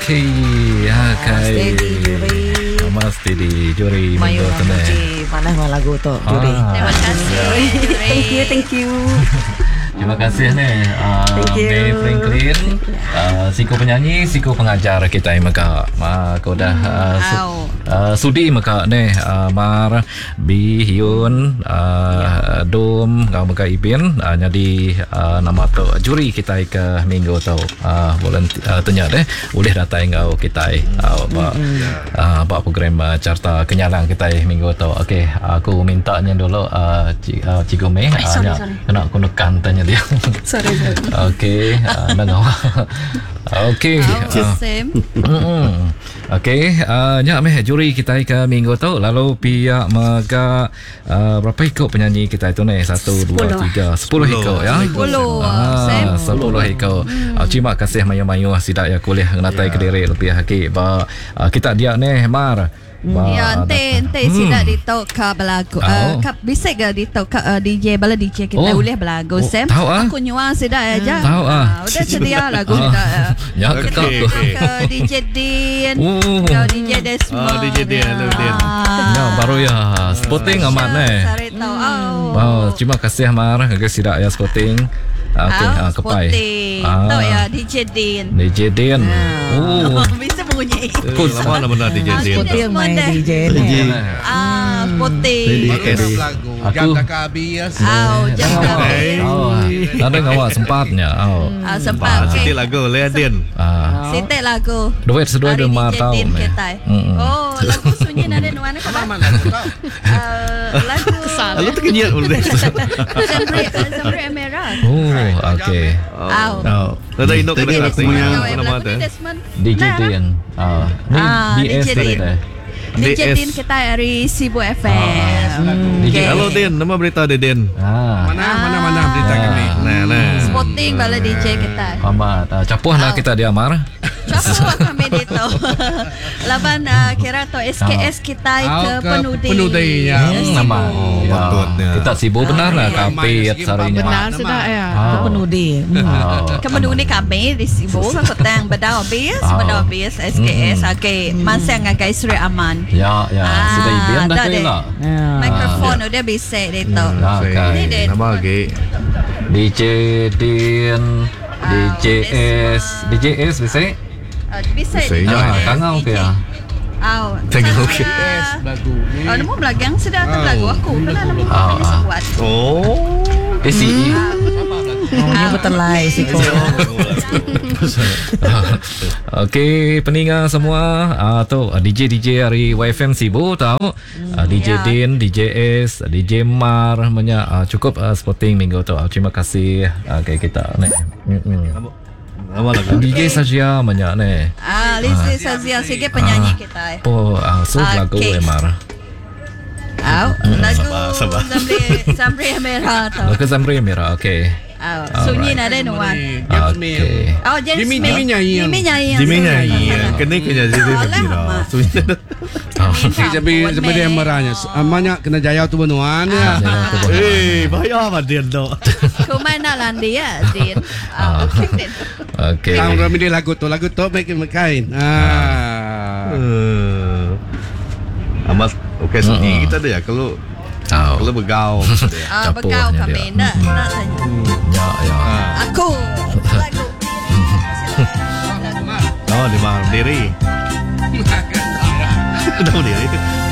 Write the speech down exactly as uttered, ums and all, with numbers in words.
Okey, okay. Steady juri. Mas Steady juri Mayu minggu tu ni. mana lagu tu juri. Terima kasih. Thank you, thank you. Terima kasih ni uh, Thank you. May Franklin, uh, siku penyanyi, siku pengajar kita maka mak dah uh, su, uh, sudi maka ni uh, mar bi hiun uh, dom ngau maka ibin uh, jadi uh, nama tu juri kita ke minggu tu uh, boleh uh, tanya deh boleh datang ngau kita uh, ba uh, ba program uh, carta kenyalang kita minggu tu. Okey, aku mintanya dulu uh, uh, Cikgu May uh, sorry, ya, sorry. kena aku nekan tanya dia. Sorry, sorry. Okey, uh, dah ngau. Okey. Oh, same. Uh, Okey, uh, nya meh juri kita ke minggu tu lalu pihak mega uh, berapa ikut penyanyi kita itu ni? Satu, dua, tiga, sepuluh ikut ya. Sepuluh. Ah, Same. sepuluh ikut. Uh, terima kasih mayu-mayu sidak ya kuliah ngatai ke diri lebih hakik ba uh, kita dia ni mar. Ya, ente ente sida dito ka balagu. Oh. Ka bisik ga dito ka uh, D J bala D J kita Oh. boleh balagu Oh, Sam. tahu ah. Aku nyuang sida aja. Tahu ah. Udah sedia lagu Ah. sida. Ya Okey, kau. okey. Ke D J Din, Oh. ke D J Desmond. Ah, D J Din, hello, Din. Ya baru ya sporting amat ni. Sari tahu. Oh. Oh, terima kasih Mar ke sidak ya sporting. Okey, ah, kepai. Ah. Tahu ya D J Din. D J Din. Oh. Bisa bunyi. Kau lama nama dah D J Din. Dia main D J ni. Ah, putih. Aku habis. Au, jangan. Okay. oh, ada ngawak sempatnya. Oh. Ah, Ah, sempat. Siti lagu le Din. Ah, Siti lagu. duit sedua Hari ada mar D J tahu. Din meh. kita. Mm-mm. Oh, lagu sunyi nada nuana ka ba? Ah, lagu Lalu tu kenyat boleh. Zamri Zamri Amera. Oh, okey. Au. Oh. Tada inok Tadi kena aku sing yang- Kau yang nama lagu tu. ni Desmond. D J Din. Ah, ni Ah, D S D J tadi Din. dah. D J D S. Din kita hari Sibu F M. D J. Okay. Halo Din, nama berita ada Din. Ah. Mana mana mana berita kami. Nah, nah. Spotting bala D J kita. Amat uh, capuh lah Oh. kita dia Mar. Siapa kami dito? Laban uh, kira to S K S kita Ah, ke ke penudi. penudi, ya. Hmm, nama. Ya. patutnya. Kita sibuk benar lah Ah, kapit main sarinya. benar sudah ya. Ah. Penudi. Hmm. Oh. Kemenuni kami di Sibu kotang Badao Bis, Ah. Badao Bis S K S. Okay, masang nga guys Sri Aman. Ya, ya. Ah, Sudah ibian dah dah tu deh. lah. Ya. Mikrofon udah bisa dito. Ah, Say, okay. Din. Nama lagi. D J Din, D J S, D J S bisa? Uh, bisa Bisa, dito. ya. Ah, tangau ke ya? Aw. Tangau ke. Yes, lagu ni. Oh, namo belagang sudah Oh. lagu aku. Kena nami Ah, kami ah. sebuat. Oh. Eh, si Oh, dia betul lah si kau. Okey, peningat semua uh, tu uh, D J D J hari Y F M sibuk tahu uh, D J Ya. Din, D J S, D J Mar banyak uh, cukup uh, sporting minggu tu. Uh, terima kasih uh, okay, kita ni. Mm-mm. Nama lagu. D J Sajia banyak ni. Ah, Lizzie Sazia sige penyanyi kita. Oh, uh, so Okay. lagu eh, Mar. Aw, lagu sabar, sabar. Zamri Zamri Amera to. Lagu Zamri Mira. Okey. Aw, sunyi na rin nuan. Okey. Oh, James Jimmy- Smith. Jimmy nyanyi. Jimmy nyanyi. Jimmy nyanyi. Kena kena jadi Oh, lagi lah, Mak. lah. Oh. Jadi seperti yang merahnya. Amannya kena jaya tu benuan ya. Jangan aku buat. Eh, bahaya apa Din tu? Kumai na landi ya, Din. Ah, okay, Din. Okey. Kang Rami dia lagu tu, lagu tu baik main. Ah. Eh, Amat okey sunyi kita dia kalau Tahu. kalau begau. Ah, Campur bekau nya kami. dia. Nak, nak tanya. Ya, ya. Aku. Lagu. Oh, di mana diri? Dah diri.